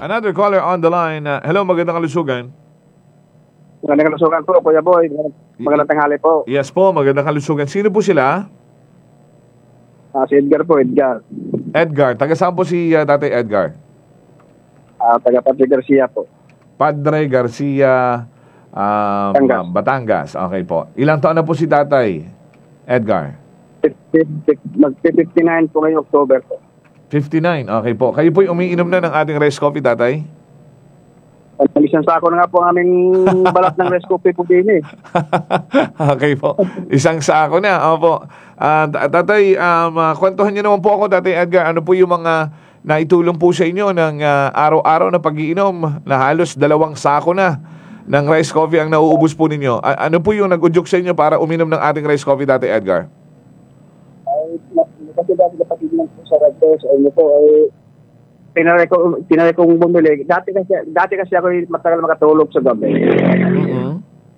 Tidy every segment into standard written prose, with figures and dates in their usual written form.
Another caller on the line. Hello, magandang kalusugan. Magandang kalusugan po, Kuya Boy. Magandang tanghali po. Yes po, magandang kalusugan. Sino po sila? Si Edgar po, Edgar. Edgar. Taga saan po si Tatay Edgar? Taga Padre Garcia po. Padre Garcia, Batangas. Batangas. Okay po. Ilang taon na po si Tatay Edgar? Mag-59 po ngayong October po. 59. Okay po. Kayo po'y umiinom na ng ating rice coffee, Tatay? Isang sako na nga po ang aming balat ng rice coffee po din eh. Okay po. Isang sako na. Opo. Tatay, kwentuhan niyo naman po ako, Tatay Edgar. Ano po yung mga naitulong po sa inyo ng araw-araw na pag-iinom na halos 2 sako na ng rice coffee ang nauubos po ninyo? Ano po yung nag-udyok sa inyo para uminom ng ating rice coffee, Tatay Edgar? Kasi dati kapatid lang po sa radyo sa inyo po ay tinry kong bumili. Dati kasi ako matagal makatulog sa gabi. Mm-hmm.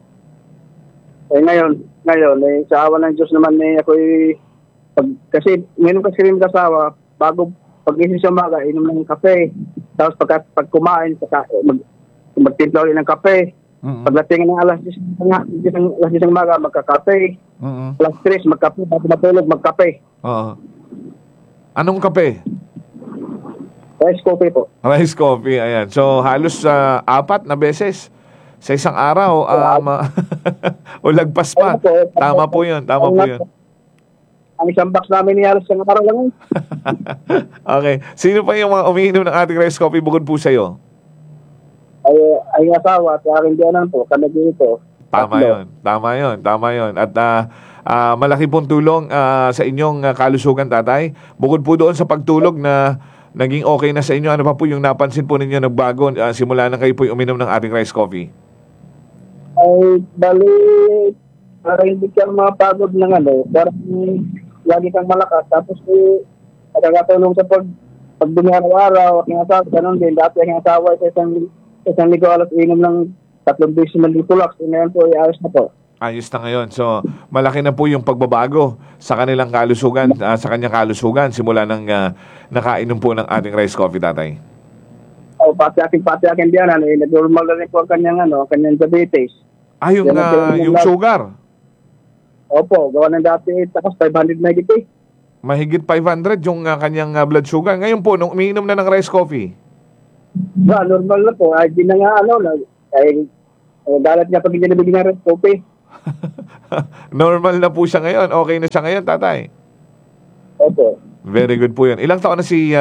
Ngayon sa awa ng Diyos naman ako kasi ngayon kasi rin kasawa bago pag-isip sa umaga inom ng kape. Tapos pag kumain magtimpla ulit ng kape. Mm-hmm. Pagdating ng alas 10 ng umaga magkakape. Mm-hmm. Alas 3 magkape, bago matulog magkape. Oo. Anong kape? Rice coffee po. Rice coffee, ayan. So, halos 4 na beses sa isang araw. O lagpas pa. Tama po yun. Ang isang box namin niyalas sa araw lang. Okay. Sino pa yung mga umiinom ng ating rice coffee bukod po sa'yo? Ay asawa at aking diyanan po. Kami dito. Tama yun. At malaki pong tulong sa inyong kalusugan, Tatay. Bukod po doon sa pagtulog na naging okay na sa inyo, ano pa po yung napansin po ninyo nagbago simula na kayo po uminom ng ating rice coffee? Ay, bali, para hindi ka mapagod ng parang lagi kang malakas. Tapos nakakatulong sa pagdumi araw-araw. Aking asawa, ganun din. Dati aking asawa sa isang ligo alas inom ng 3 beses na litulax. Ngayon po, ayos na po. Ayos na ngayon. So, malaki na po yung pagbabago sa kanilang kalusugan, sa kanyang kalusugan simula nang nakainom po ng ating rice coffee, Tatay. Pati akin diyan, nag-normal na rin po ang kanyang diabetes. Yung sugar? Opo, gawa ng dati, tapos 500 na higit. Mahigit 500 yung kanyang blood sugar. Ngayon po, nung umiinom na ng rice coffee? Normal na po. Ay, di na nga, dalat niya pag hindi nabigyan ng rice coffee. Normal na po siya ngayon. Okay na siya ngayon, Tatay. Opo. Very good po yun. Ilang taon na si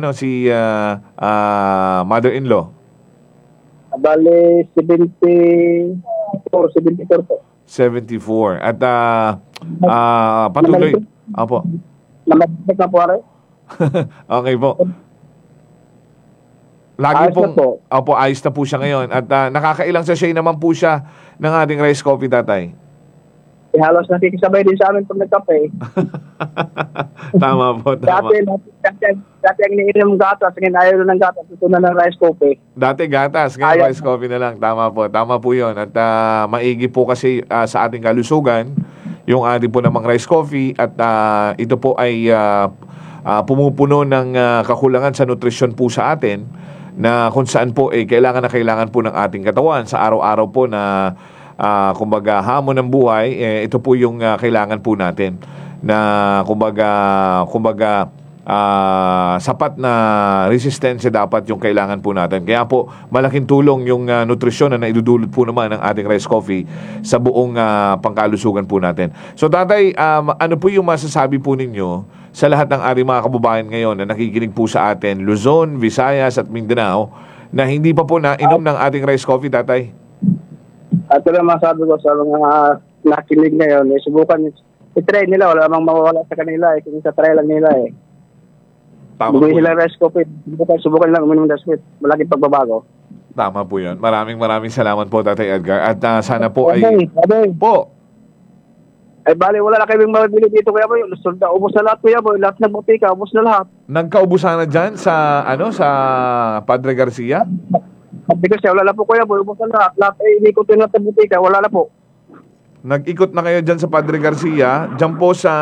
mother-in-law? Bale, 74 po. 74. At patuloy. Opo. Namatay na po, are? Okay po. Lagi pong, opo, ayos na po siya ngayon. At nakakailang sachet naman po siya ng ating rice coffee, Tatay. Halos nakikisabay din sa amin pag nagkape. Tama po, tama. Dati ang iniinom gatas, ngayon ayaw ng gatas, ito na ng rice coffee. Dati gatas, ngayon rice coffee na lang. Tama po yun. At maigi po kasi sa ating kalusugan, yung ating po namang rice coffee at ito po ay pumupuno ng kakulangan sa nutrisyon po sa atin na kung saan po kailangan po ng ating katawan sa araw-araw po na kumbaga hamon ng buhay, ito po yung kailangan po natin na kumbaga sapat na resistensya dapat yung kailangan po natin. Kaya po malaking tulong yung nutrisyon na naidudulot po naman ng ating rice coffee sa buong pangkalusugan po natin. So, Tatay, ano po yung masasabi po ninyo sa lahat ng ating mga kababayan ngayon na nakikinig po sa atin, Luzon, Visayas at Mindanao, na hindi pa po nainom ng ating rice coffee, Tatay? At ito lang masabi ko sa mga nakikinig ngayon, subukan i-try nila, wala namang mawawala sa kanila kung isa-try lang nila Tama po. Bumili sila rice coffee, subukan lang uminom ng sweet, malaking pagbabago. Tama po yun. Maraming salamat po, Tatay Edgar. At sana po po. Ay, bali, wala na kayong mabili dito, Kuya Boy. Ubos na lahat, Kuya Boy. Lahat ng butika, ubos na lahat. Nagkaubusan na dyan sa Padre Garcia? Kasi wala na po, Kuya Boy. Ubos na lahat. Lahat inikot yung lahat ng butika. Wala na po. Nag-ikot na kayo dyan sa Padre Garcia. Dyan po sa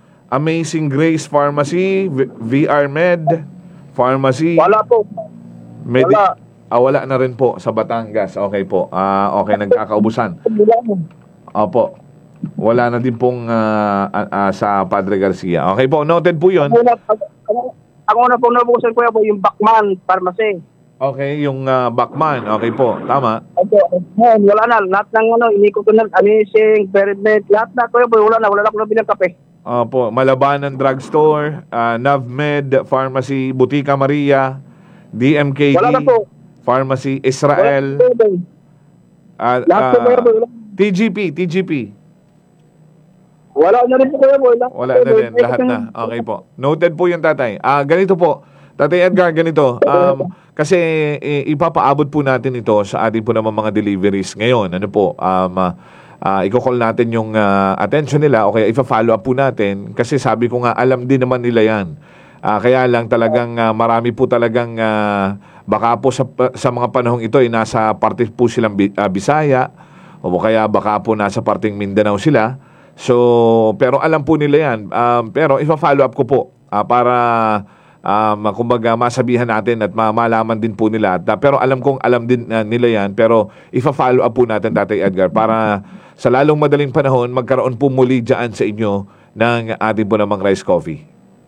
Amazing Grace Pharmacy, VR Med Pharmacy. Wala po. Wala. Wala na rin po sa Batangas. Okay po. Okay, nagkakaubusan. Wala mo. Opo. Wala na din pong sa Padre Garcia. Okay po, noted po yun. Ang una pong nabukusan Kuya Boy, yung Bachman Pharmacy. Okay, yung Bachman. Okay po, tama. Ngayon, wala na. Lahat ng inikot ko na, anising, Peridmet, lahat na Kuya Boy, wala na ko na bilang kape. Opo, Malabanan Drugstore, Navmed Pharmacy, Butika Maria, DMKD, Wala na po. Pharmacy Israel, Wala na, Kuya Boy. Lahat po Kuya Boy, wala. TGP. Wala na rin po Kuya Boy. Wala na din, lahat na. Okay po. Noted po yung tatay. Ganito po, Tatay Edgar, ganito. Kasi ipapaabot po natin ito sa ating po naman mga deliveries ngayon. Ano po, i-call natin yung attention nila o kaya ipa-follow up po natin. Kasi sabi ko nga, alam din naman nila yan. Kaya lang talagang marami po talagang baka po sa mga panahong ito ay nasa parte po silang Bisaya o kaya baka po nasa parteng Mindanao sila. So, pero alam po nila yan. Pero ipa-follow up ko po para kumbaga masabihan natin at malaman din po nila. Pero alam kong alam din nila yan. Pero ipa-follow up po natin, Tatay Edgar, para sa lalong madaling panahon magkaroon po muli dyan sa inyo ng ating po namang rice coffee.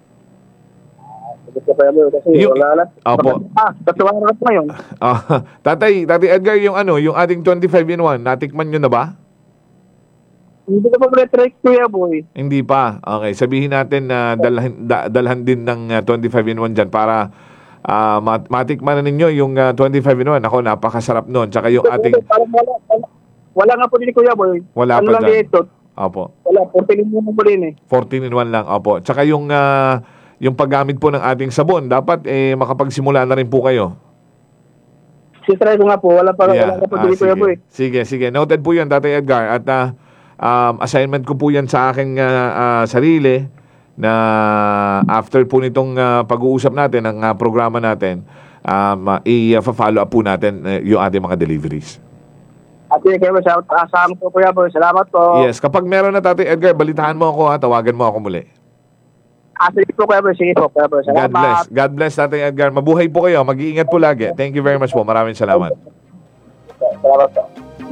Kasi wala na. Opo. Tatuwa na ngayon. Tatay Edgar, yung ating 25-in-1, natikman nyo na ba? Hindi ko pa try Kuya Boy. Hindi pa. Okay, sabihin natin na dalhan din ng 25-in-1 dyan para matikman na ninyo yung 25-in-1. Ako, napakasarap nun. Tsaka yung ating... Wala nga po din Kuya Boy. Wala ano pa lang dyan. dito? Opo. Wala, 14 mo po din eh. 14-in-1 lang. Opo. Tsaka yung paggamit po ng ating sabon, dapat makapagsimula na rin po kayo. Sitry ko nga po. Wala pa po din Kuya Boy. Sige. Noted po yun, Tatay Edgar. At assignment ko po yan sa aking sarili na after po nitong pag-uusap natin, ang programa natin, i-follow up po natin yung ating mga deliveries. At kayo sa asahan po Kuya Boy. Salamat po. Yes, kapag meron na, Tatay Edgar, balitahan mo ako, tawagan mo ako muli. Sige po Kuya Boy. Sige po Kuya Boy. Salamat. God bless, Tatay Edgar. Mabuhay po kayo. Mag-iingat po lagi. Thank you very much po. Maraming salamat. Salamat po.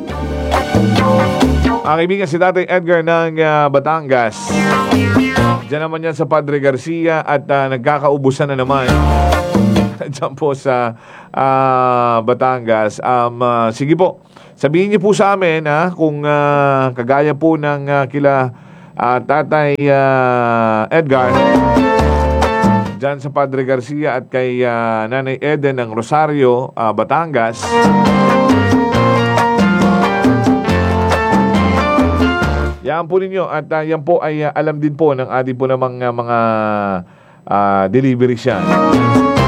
Kaibigan, si Tatay Edgar ng Batangas. Diyan naman yan sa Padre Garcia at nagkakaubusan na naman diyan po sa Batangas. Sige po, sabihin niyo po sa amin kung kagaya po ng kila Tatay Edgar diyan sa Padre Garcia at kay Nanay Eden ng Rosario, Batangas. Yan po ninyo at yan po ay alam din po ng ating po namang mga delivery siya.